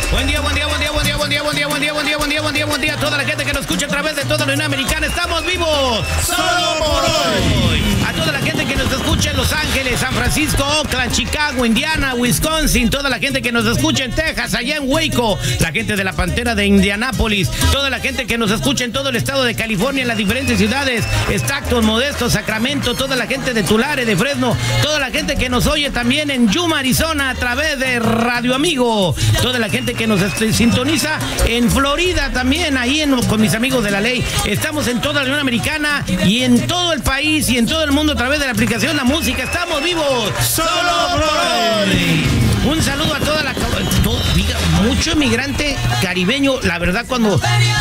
Buen día a toda la gente que nos escucha a través de toda la Unión Americana. Estamos vivos solo por hoy. A toda la gente que nos escucha en Los Ángeles, San Francisco, Oakland, Chicago, Indiana, Wisconsin, toda la gente que nos escucha en Texas, allá en Waco, la gente de la Pantera de Indianápolis, toda la gente que nos escucha en todo el estado de California, en las diferentes ciudades, Stockton, Modesto, Sacramento, toda la gente de Tulare, de Fresno, toda la gente que nos oye también en Yuma, Arizona, a través de Radio Amigo, toda la gente que nos sintoniza en Florida también, ahí con mis amigos de la ley. Estamos en toda la Unión Americana y en todo el país y en todo el mundo a través de la aplicación La Música. Estamos vivos solo por hoy. Un saludo a toda la... mucho inmigrante caribeño. La verdad, cuando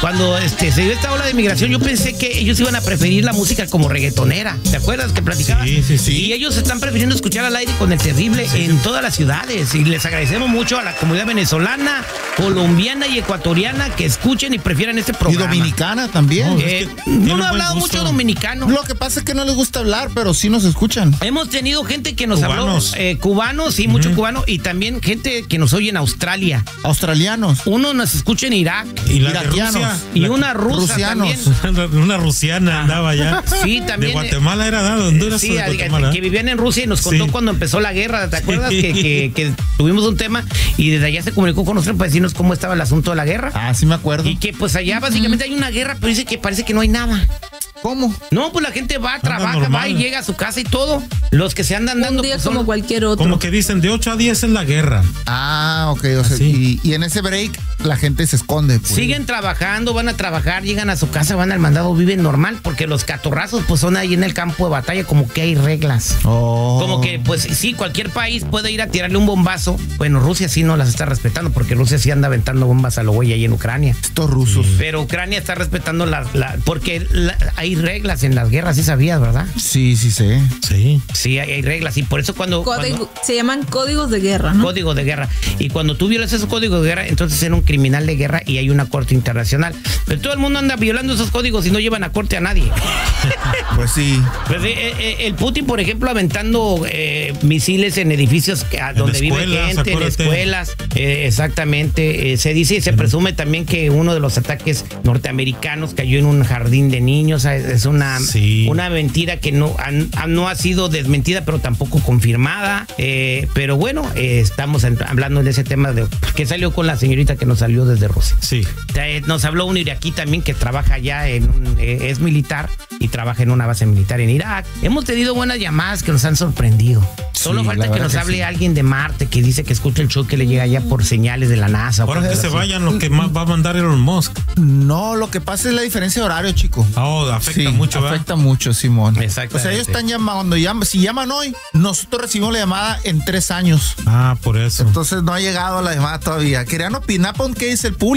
se dio esta ola de migración, yo pensé que ellos iban a preferir la música como reggaetonera. ¿Te acuerdas que platicaba? Sí. Y ellos están prefiriendo escuchar al aire con el terrible en todas las ciudades. Y les agradecemos mucho a la comunidad venezolana, colombiana y ecuatoriana que escuchen y prefieran este programa. Y dominicana también. No he hablado mucho dominicano. Lo que pasa es que no les gusta hablar, pero sí nos escuchan. Hemos tenido gente que nos cubanos. habló, cubanos, sí, mucho cubano, y también gente que nos oye en Australia. Australianos. Uno nos escucha en Irak. Y la iraquianos. de Rusia. Y una rusa también. Una rusiana andaba allá. Sí, también. De Guatemala era, ¿de Honduras? Sí, o de Guatemala? que vivían en Rusia y nos contó cuando empezó la guerra. ¿Te acuerdas que tuvimos un tema y desde allá se comunicó con nosotros para decirnos cómo estaba el asunto de la guerra? Ah, sí me acuerdo. Y que pues allá básicamente hay una guerra, pero dice que parece que no hay nada. ¿Cómo? No, pues la gente va, trabaja, va y llega a su casa y todo. Los que se andan dando... Un día pues, como cualquier otro. Como que dicen, de 8 a 10 es la guerra. Ah, ok. O sea, y en ese break la gente se esconde. Pues. Siguen trabajando, van a trabajar, llegan a su casa, van al mandado, viven normal, porque los catorrazos pues son ahí en el campo de batalla, como que hay reglas. Como que pues sí, cualquier país puede ir a tirarle un bombazo. Bueno, Rusia sí no las está respetando, porque Rusia sí anda aventando bombas a lo güey ahí en Ucrania. Estos rusos. Pero Ucrania está respetando porque hay reglas en las guerras, sí sabías, ¿verdad? Sí sé. Sí, hay reglas, y por eso cuando se llaman códigos de guerra, ¿no? Código de guerra. Y cuando tú violas esos códigos de guerra, entonces eres un criminal de guerra y hay una corte internacional. Pero todo el mundo anda violando esos códigos y no llevan a corte a nadie. Pues sí. Pues, el Putin, por ejemplo, aventando misiles en edificios donde vive gente, en escuelas. Exactamente. Se dice y se presume también que uno de los ataques norteamericanos cayó en un jardín de niños. Es una mentira que no ha sido desmentida, pero tampoco confirmada. Pero bueno, estamos hablando de ese tema de que salió con la señorita que nos salió desde Rusia. Sí. Nos habló un iraquí también que trabaja allá es militar y trabaja en una base militar en Irak. Hemos tenido buenas llamadas que nos han sorprendido. Solo falta que nos hable alguien de Marte que dice que escucha el show que le llega allá por señales de la NASA. Ahora que se vayan, lo que más va a mandar Elon Musk. No, lo que pasa es la diferencia de horario, chico. Afecta mucho, ¿verdad? Afecta mucho, Simón. Exacto. O sea, ellos están llamando, si llaman hoy, nosotros recibimos la llamada en 3 años. Por eso. Entonces no ha llegado la llamada todavía. Querían opinar por qué dice el público.